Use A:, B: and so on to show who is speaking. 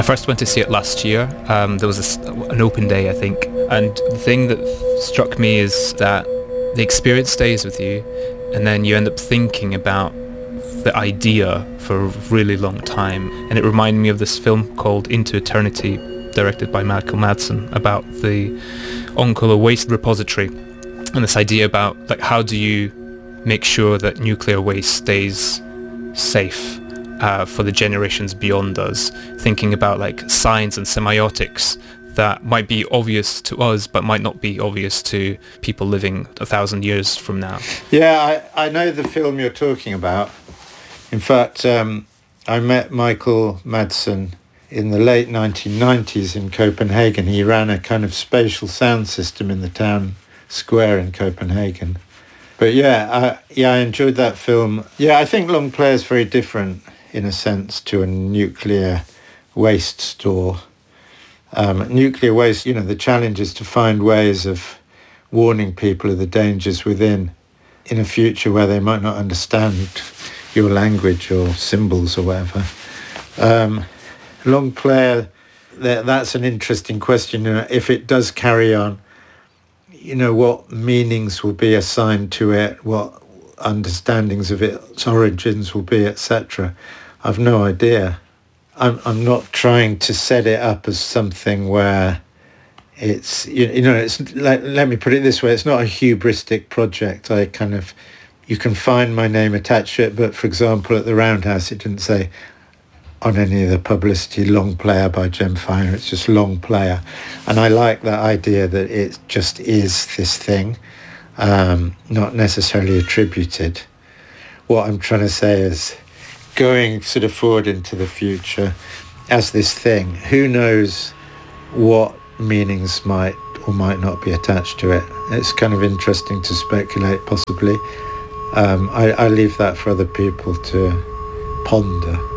A: I first went to see it last year. There was an open day, I think. And the thing that struck me is that the experience stays with you, and then you end up thinking about the idea for a really long time. And it reminded me of this film called Into Eternity, directed by Michael Madsen, about the Onkolo waste repository. And this idea about, like, how do you make sure that nuclear waste stays safe for the generations beyond us, thinking about like signs and semiotics that might be obvious to us but might not be obvious to people living 1,000 years from now.
B: Yeah, I know the film you're talking about. In fact, I met Michael Madsen in the late 1990s in Copenhagen. He ran a kind of spatial sound system in the town square in Copenhagen. But I enjoyed that film. Yeah, I think Long Playa is very different in a sense to a nuclear waste store. Nuclear waste, the challenge is to find ways of warning people of the dangers within in a future where they might not understand your language or symbols or whatever. Long Playa, that's an interesting question. If it does carry on, what meanings will be assigned to it, what understandings of its origins will be, etc. I've no idea. I'm not trying to set it up as something where it's, it's like, let me put it this way, it's not a hubristic project. You can find my name attached to it, but for example, at the Roundhouse, it didn't say on any of the publicity Long Playa by Jem Finer, it's just Long Playa. And I like that idea that it just is this thing, not necessarily attributed. What I'm trying to say is, going sort of forward into the future as this thing, who knows what meanings might or might not be attached to it. It's kind of interesting to speculate, possibly. I leave that for other people to ponder.